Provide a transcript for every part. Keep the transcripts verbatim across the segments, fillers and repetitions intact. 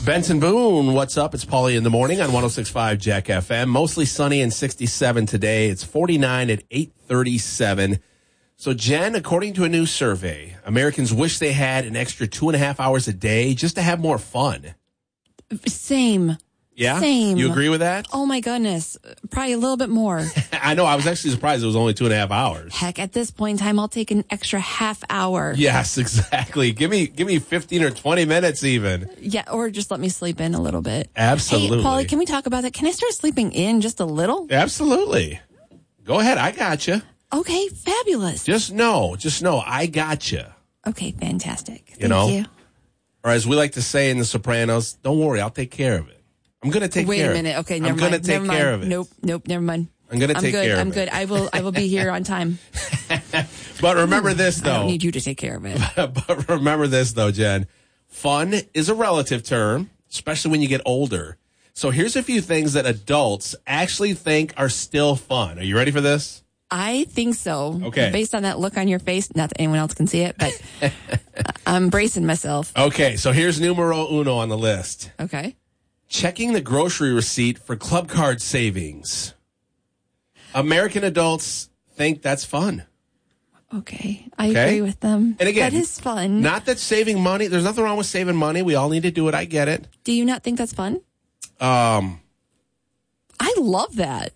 Benson Boone, what's up? It's Paulie in the morning on one oh six point five Jack F M. Mostly sunny and sixty-seven today. It's forty-nine at eight thirty-seven. So, Jen, according to a new survey, Americans wish they had an extra two and a half hours a day just to have more fun. Same. Yeah? Same. You agree with that? Oh, my goodness. Probably a little bit more. I know. I was actually surprised it was only two and a half hours. Heck, at this point in time, I'll take an extra half hour. Yes, exactly. Give me give me fifteen or twenty minutes even. Yeah, or just let me sleep in a little bit. Absolutely. Hey, Paulie, can we talk about that? Can I start sleeping in just a little? Absolutely. Go ahead. I got you. Okay, fabulous. Just know, just know, I got you. Okay, fantastic. Thank you know? you. Or as we like to say in The Sopranos, don't worry, I'll take care of it. I'm going to take Wait care of it. Wait a minute. Okay, never I'm mind. going to take never care mind. of it. Nope, nope, never mind. I'm going to take good. care of I'm it. good. I will I will be here on time. But remember this, though. I don't need you to take care of it. But remember this, though, Jen. Fun is a relative term, especially when you get older. So here's a few things that adults actually think are still fun. Are you ready for this? I think so. Okay. Based on that look on your face, not that anyone else can see it, but I'm bracing myself. Okay, so here's numero uno on the list. Okay. Checking the grocery receipt for club card savings. American adults think that's fun. Okay. I Okay? agree with them. And again, that is fun. Not that saving money, there's nothing wrong with saving money. We all need to do it. I get it. Do you not think that's fun? Um, I love that.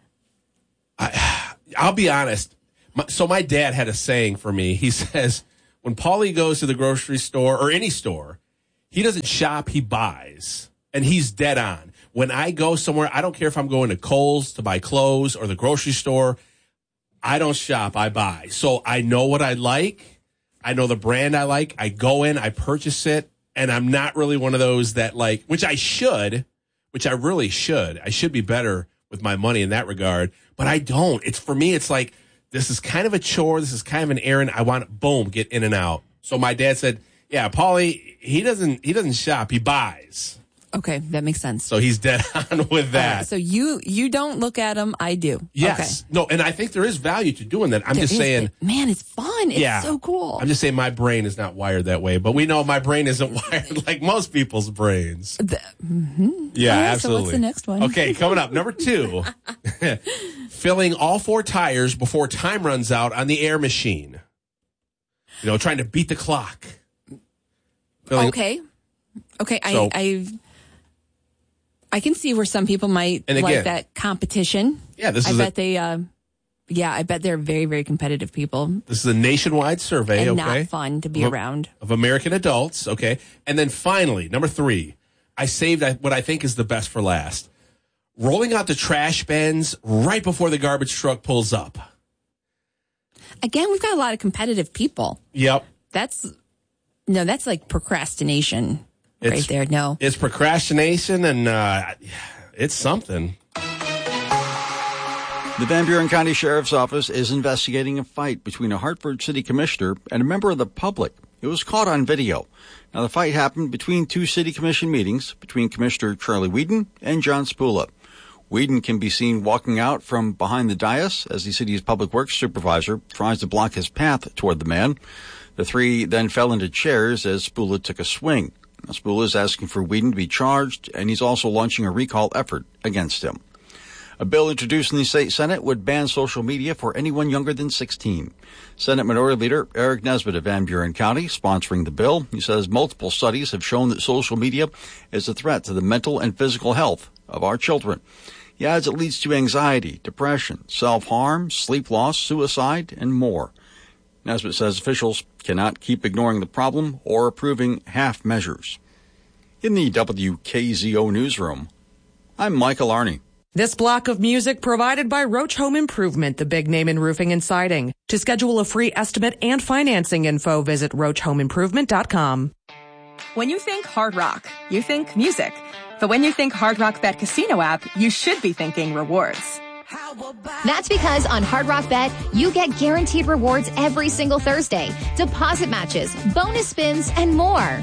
I, I'll be honest. My, so my dad had a saying for me. He says, when Paulie goes to the grocery store or any store, he doesn't shop, he buys. And he's dead on. When I go somewhere, I don't care if I'm going to Kohl's to buy clothes or the grocery store. I don't shop, I buy. So I know what I like. I know the brand I like. I go in, I purchase it. And I'm not really one of those that like, which I should, which I really should. I should be better with my money in that regard. But I don't. It's for me, it's like, this is kind of a chore. This is kind of an errand. I want, boom, get in and out. So my dad said, yeah, Paulie, he doesn't, he doesn't shop, he buys. Okay, that makes sense. So he's dead on with that. Right, so you you don't look at them, I do. Yes. Okay. No, and I think there is value to doing that. I'm There just is- saying. Man, it's fun. It's Yeah. so cool. I'm just saying my brain is not wired that way, but we know my brain isn't wired like most people's brains. The- mhm. Yeah, All right, absolutely. So what's the next one? Okay, coming up, number two. Filling all four tires before time runs out on the air machine. You know, trying to beat the clock. Filling- Okay. Okay, I, So- I I can see where some people might And again- like that competition. Yeah, this I is a- bet they uh yeah, I bet they're very, very competitive people. This is a nationwide survey, And okay? not fun to be of, around. Of American adults, okay? And then finally, number three, I saved what I think is the best for last. Rolling out the trash bins right before the garbage truck pulls up. Again, we've got a lot of competitive people. Yep. That's no, that's like procrastination It's- right there. No. It's procrastination, and uh, it's something. The Van Buren County Sheriff's Office is investigating a fight between a Hartford City Commissioner and a member of the public. It was caught on video. Now, the fight happened between two City Commission meetings between Commissioner Charlie Whedon and John Spula. Whedon can be seen walking out from behind the dais as the city's public works supervisor tries to block his path toward the man. The three then fell into chairs as Spula took a swing. Now, Spula is asking for Whedon to be charged, and he's also launching a recall effort against him. A bill introduced in the state Senate would ban social media for anyone younger than sixteen. Senate Minority Leader Eric Nesbitt of Van Buren County sponsoring the bill. He says multiple studies have shown that social media is a threat to the mental and physical health of our children. He adds it leads to anxiety, depression, self-harm, sleep loss, suicide, and more. Nesbitt says officials cannot keep ignoring the problem or approving half measures. In the W K Z O newsroom, I'm Michael Arney. This block of music provided by Roach Home Improvement, the big name in roofing and siding. To schedule a free estimate and financing info, visit roach home improvement dot com. When you think Hard Rock, you think music. But when you think Hard Rock Bet Casino app, you should be thinking rewards. That's because on Hard Rock Bet, you get guaranteed rewards every single Thursday, deposit matches, bonus spins, and more.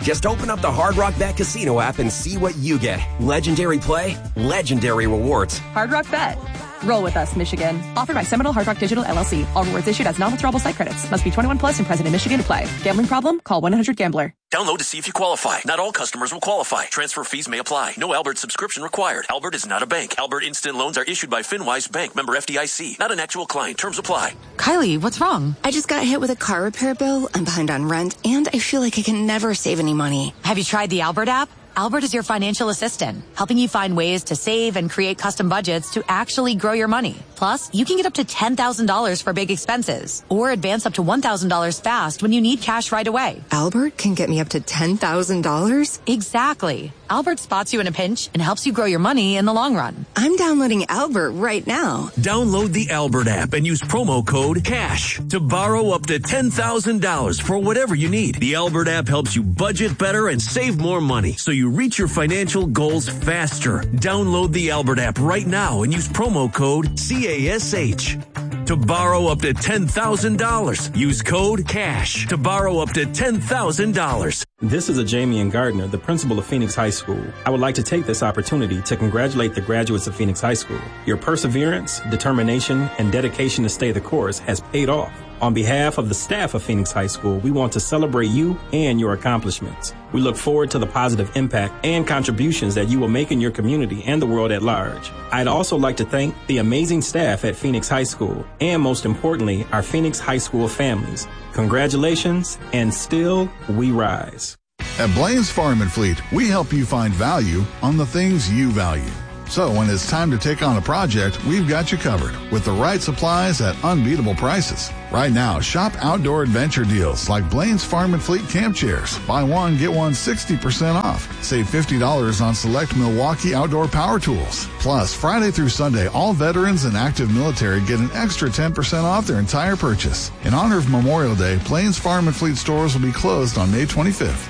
Just open up the Hard Rock Bet Casino app and see what you get. Legendary play, legendary rewards. Hard Rock Bet. Roll with us, Michigan. Offered by Seminole Hard Rock Digital, L L C. All rewards issued as non-withdrawable site credits. Must be twenty-one plus and present in Michigan to play. Gambling problem? Call one eight hundred gambler. Download to see if you qualify. Not all customers will qualify. Transfer fees may apply. No Albert subscription required. Albert is not a bank. Albert Instant Loans are issued by FinWise Bank, member F D I C. Not an actual client. Terms apply. Kylie, what's wrong? I just got hit with a car repair bill. I'm behind on rent, and I feel like I can never save any money. Have you tried the Albert app? Albert is your financial assistant, helping you find ways to save and create custom budgets to actually grow your money. Plus, you can get up to ten thousand dollars for big expenses or advance up to one thousand dollars fast when you need cash right away. Albert can get me up to ten thousand dollars? Exactly. Albert spots you in a pinch and helps you grow your money in the long run. I'm downloading Albert right now. Download the Albert app and use promo code CASH to borrow up to ten thousand dollars for whatever you need. The Albert app helps you budget better and save more money so you reach your financial goals faster. Download the Albert app right now and use promo code C A S H to borrow up to ten thousand dollars. Use code CASH to borrow up to ten thousand dollars. This is a Jamian Gardner, the principal of Phoenix High School. I would like to take this opportunity to congratulate the graduates of Phoenix High School. Your perseverance, determination, and dedication to stay the course has paid off. On behalf of the staff of Phoenix High School, we want to celebrate you and your accomplishments. We look forward to the positive impact and contributions that you will make in your community and the world at large. I'd also like to thank the amazing staff at Phoenix High School and, most importantly, our Phoenix High School families. Congratulations, and still we rise. At Blaine's Farm and Fleet, we help you find value on the things you value. So when it's time to take on a project, we've got you covered with the right supplies at unbeatable prices. Right now, shop outdoor adventure deals like Blaine's Farm and Fleet camp chairs. Buy one, get one sixty percent off. Save fifty dollars on select Milwaukee outdoor power tools. Plus, Friday through Sunday, all veterans and active military get an extra ten percent off their entire purchase. In honor of Memorial Day, Blaine's Farm and Fleet stores will be closed on May twenty-fifth.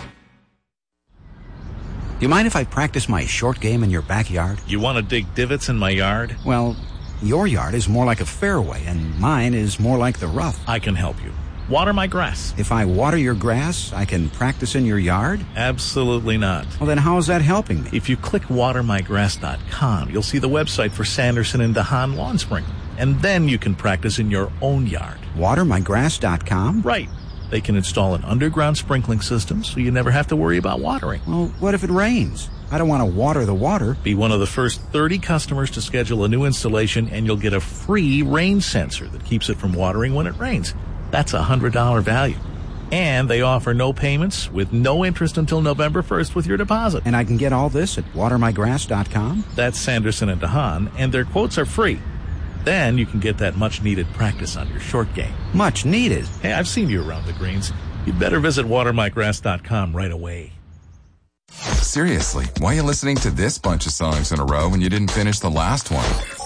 Do you mind if I practice my short game in your backyard? You want to dig divots in my yard? Well, your yard is more like a fairway, and mine is more like the rough. I can help you. Water my grass. If I water your grass, I can practice in your yard? Absolutely not. Well, then how is that helping me? If you click water my grass dot com, you'll see the website for Sanderson and DeHaan Lawn Sprinkling. And then you can practice in your own yard. water my grass dot com? Right. They can install an underground sprinkling system so you never have to worry about watering. Well, what if it rains? I don't want to water the water. Be one of the first thirty customers to schedule a new installation, and you'll get a free rain sensor that keeps it from watering when it rains. That's a one hundred dollars value. And they offer no payments with no interest until November first with your deposit. And I can get all this at water my grass dot com? That's Sanderson and DeHaan, and their quotes are free. Then you can get that much-needed practice on your short game. Much needed? Hey, I've seen you around the greens. You'd better visit water my grass dot com right away. Seriously, why are you listening to this bunch of songs in a row when you didn't finish the last one?